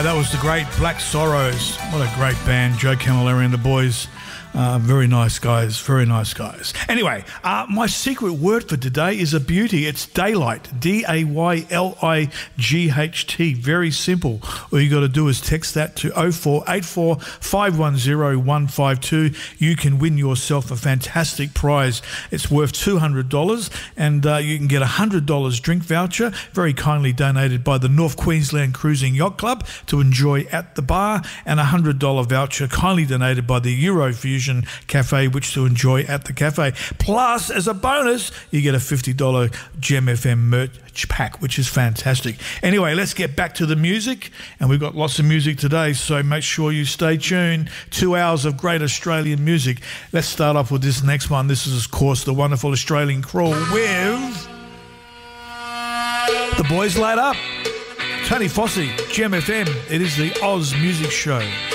That was the great Black Sorrows. What a great band, Joe Camilleri and the boys. Very nice guys, very nice guys. Anyway, my secret word for today is a beauty. It's daylight, D-A-Y-L-I-G-H-T. Very simple. All you got to do is text that to 0484 510 152. You can win yourself a fantastic prize. It's worth $200 and you can get a $100 drink voucher, very kindly donated by the North Queensland Cruising Yacht Club to enjoy at the bar, and a $100 voucher kindly donated by the Eurofusion Cafe, which to enjoy at the cafe. Plus, as a bonus, you get a $50 Gem FM merch pack, which is fantastic. Anyway, let's get back to the music, and we've got lots of music today, so make sure you stay tuned. 2 hours of great Australian music. Let's start off with this next one. This is, of course, the wonderful Australian Crawl with The Boys Light Up. Tony Fossey, Gem FM. It is the Oz Music Show.